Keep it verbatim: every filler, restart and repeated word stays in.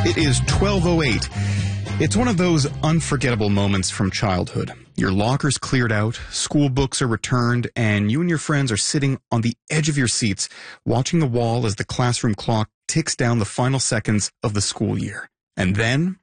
It is twelve oh eight. It's one of those unforgettable moments from childhood. Your locker's cleared out, school books are returned, and you and your friends are sitting on the edge of your seats, watching the wall as the classroom clock ticks down the final seconds of the school year. And then